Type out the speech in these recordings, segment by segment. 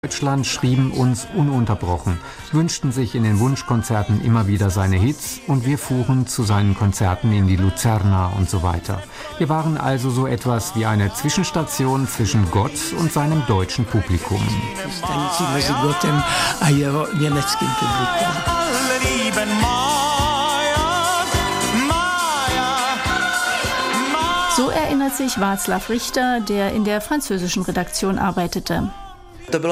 Deutschland schrieben uns ununterbrochen, wünschten sich in den Wunschkonzerten immer wieder seine Hits und wir fuhren zu seinen Konzerten in die Luzerna und so weiter. Wir waren also so etwas wie eine Zwischenstation zwischen Gott und seinem deutschen Publikum. So erinnert sich Václav Richter, der in der französischen Redaktion arbeitete. Das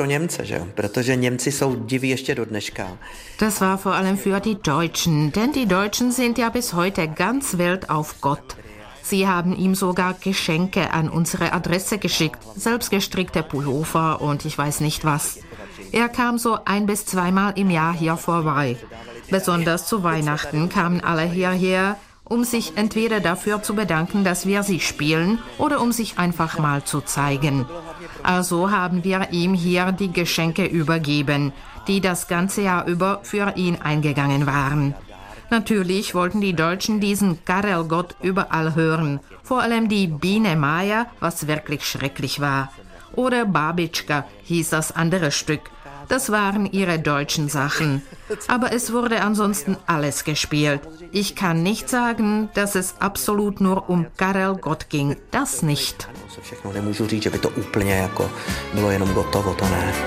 war vor allem für die Deutschen, denn die Deutschen sind ja bis heute ganz wild auf Gott. Sie haben ihm sogar Geschenke an unsere Adresse geschickt, selbstgestrickte Pullover und ich weiß nicht was. Er kam so 1- bis 2-mal im Jahr hier vorbei. Besonders zu Weihnachten kamen alle hierher, um sich entweder dafür zu bedanken, dass wir sie spielen, oder um sich einfach mal zu zeigen. Also haben wir ihm hier die Geschenke übergeben, die das ganze Jahr über für ihn eingegangen waren. Natürlich wollten die Deutschen diesen Karel-Gott überall hören, vor allem die Biene Maya, was wirklich schrecklich war. Oder Babitschka hieß das andere Stück. Das waren ihre deutschen Sachen. Aber es wurde ansonsten alles gespielt. Ich kann nicht sagen, dass es absolut nur um Karel Gott ging. Das nicht.